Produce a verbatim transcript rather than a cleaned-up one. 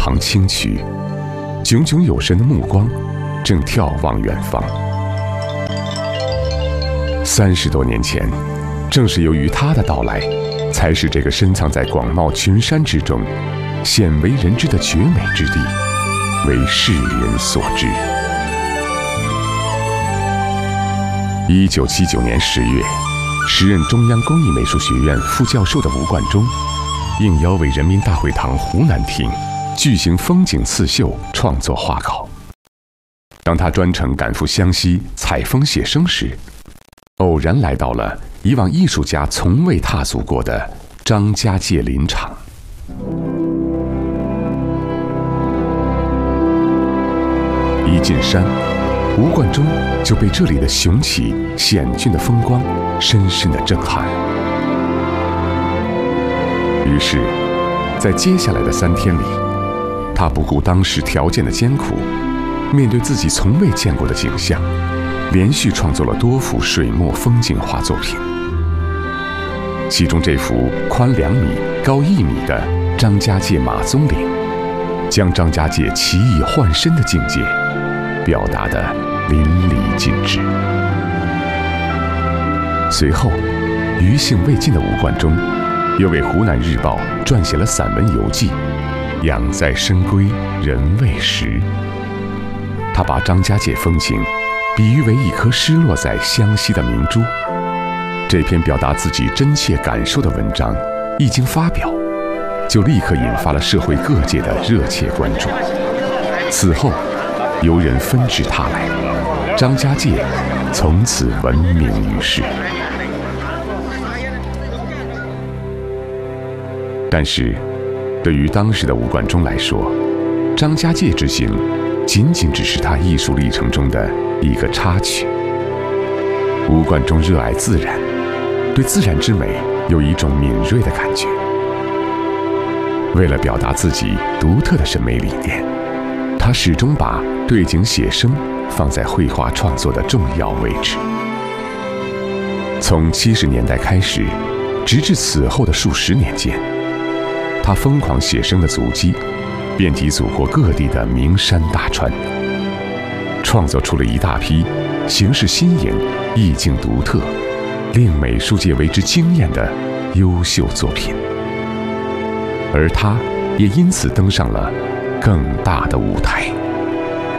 旁轻曲，炯炯有神的目光正眺望远方。三十多年前，正是由于他的到来，才使这个深藏在广袤群山之中、鲜为人知的绝美之地，为世人所知。一九七九年十月，时任中央工艺美术学院副教授的吴冠中，应邀为人民大会堂湖南厅举行风景刺绣创作画稿。当他专程赶赴湘西采风写生时，偶然来到了以往艺术家从未踏足过的张家界林场。一进山，吴冠中就被这里的雄奇险峻的风光深深的震撼。于是，在接下来的三天里，他不顾当时条件的艰苦，面对自己从未见过的景象，连续创作了多幅水墨风景画作品。其中这幅宽两米、高一米的张家界马鬃岭，将张家界奇异幻身的境界表达得淋漓尽致。随后，余兴未尽的吴冠中又为湖南日报撰写了散文游记《养在深闺人未识》。他把张家界风情比喻为一颗失落在湘西的明珠。这篇表达自己真切感受的文章一经发表，就立刻引发了社会各界的热切关注。此后，游人纷至沓来，张家界从此闻名于世。但是，对于当时的吴冠中来说，张家界之行仅仅只是他艺术历程中的一个插曲。吴冠中热爱自然，对自然之美有一种敏锐的感觉。为了表达自己独特的审美理念，他始终把对景写生放在绘画创作的重要位置。从七十年代开始，直至此后的数十年间，他疯狂写生的足迹遍及祖国各地的名山大川，创作出了一大批形式新颖、意境独特、令美术界为之惊艳的优秀作品。而他也因此登上了更大的舞台。